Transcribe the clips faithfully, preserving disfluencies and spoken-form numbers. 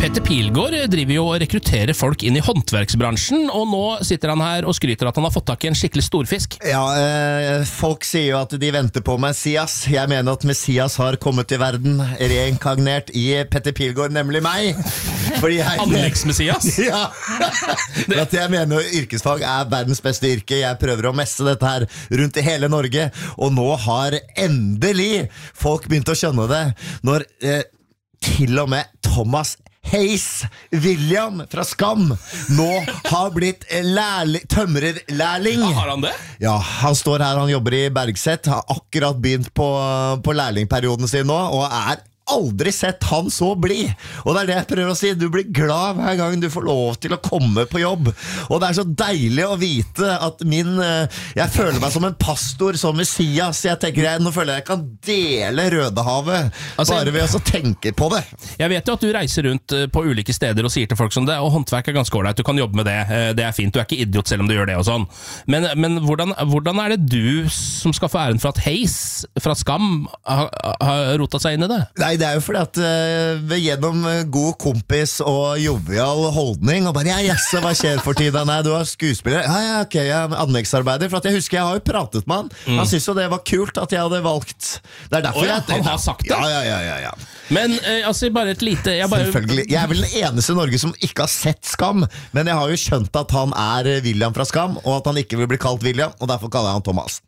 Petter Pilgaard driver jo og rekrutterer folk inn i håndverksbransjen, og nå sitter han her og skryter at han har fått tak i en skikkelig storfisk. Ja, eh, folk sier jo at de venter på Messias. Jeg mener at Messias har kommet til verden, reinkarnert i Petter Pilgaard, nemlig meg. Fordi jeg... Anleggs-Messias? Ja. For at jeg mener yrkesfag er verdens beste yrke. Jeg prøver å messe dette her rundt i hele Norge, og nå har endelig folk begynt å skjønne det, når eh, til og med Thomas Hayes William fra Skam nå har blitt lærling, tømrerlærling. Ja, har han det? Ja, han står her, han jobber i Bergset, har akkurat begynt på, på lærlingperioden sin nå, og er aldri sett han så bli. Og det er det jeg prøver å si, du blir glad hver gang du får lov til å komme på jobb. Og det er så deilig å vite at min, jeg føler meg som en pastor, som Messias. Jeg tenker, jeg, nå føler jeg jeg kan dele Rødehavet, altså, bare ved å tenke på det. Jeg vet jo at du reiser rundt på ulike steder og sier til folk som det, og håndverk er ganske ordentlig, du kan jobbe med det, det er fint, du er ikke idiot selv om du gjør det og sånn. Men, men hvordan, hvordan er det du som skal få æren for at Hayes fra Skam har, har rotet seg inn i det? Nei, det er jo fordi at uh, gjennom god kompis og jovial holdning, og bare, ja, jesse, hva skjer for tiden? Nei, du er skuespiller. Ja, ja, ok, jeg er anleggsarbeider, for at jeg husker jeg har jo pratet med han. Mm. Han synes jo det var kult at jeg hadde valgt. Det er derfor oh, ja, jeg... Han har sagt det? Ja, ja, ja, ja, ja. Men uh, altså, bare et lite... Jeg bare... Selvfølgelig. Jeg er vel den eneste i Norge som ikke har sett Skam, men jeg har jo skjønt at han er William fra Skam, og at han ikke vil bli kalt William, og derfor kaller jeg han Thomas.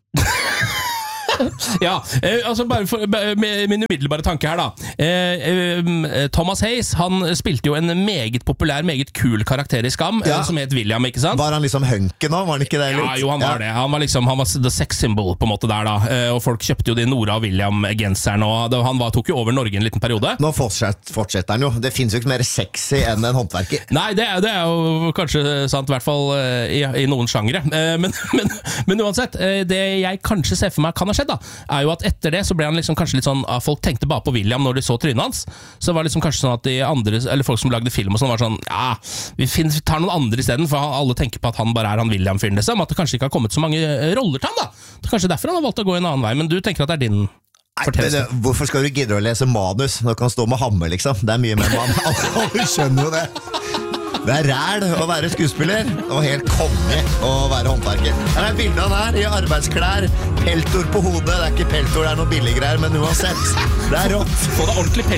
Ja, eh, altså bare for, med min umiddelbare tanke her da eh, eh, Thomas Hayes, han spilte jo en meget populær, meget kul karakter i Skam, ja. eh, som het William, ikke sant? Var han liksom hunken nå? Var han ikke det litt? Ja, jo, han var ja. det. Han var liksom, han var the sex symbol på en måte der da, eh, og folk kjøpte jo de Nora og William-genseren, og det, han var, tok jo over Norge en liten periode. Nå fortsetter, fortsetter han jo. Det finnes jo ikke mer sexy enn en håndverker. Nei, det, det er jo kanskje sant, i hvert fall eh, i, i noen sjangere. Eh, men, men, men uansett, eh, det jeg kanskje ser for meg kan ha skjedd da, er jo at etter det så ble han liksom kanskje litt sånn, folk tenkte bare på William når de så trynet hans, så det var liksom kanskje sånn at de andre, eller folk som lagde film og sånn, var sånn, ja, vi, finner, vi tar noen andre i stedet, for alle tenker på at han bare er han William-fyren liksom, at det kanskje ikke har kommet så mange roller til han da, det er kanskje derfor han har valgt å gå en annen vei, men du tenker at det er din fortellelse. Nei, hvorfor skal du gidde å lese manus når du kan stå med hammer liksom, det er mye med mann, alle skjønner jo det. Det er ræl å være skuespiller, og helt konge å være håndverker. Her er bildet han her, i arbeidsklær, peltor på hodet. Det er ikke peltor, det er noe billigere her, men uansett, det er rått. Få det ordentlig peltor.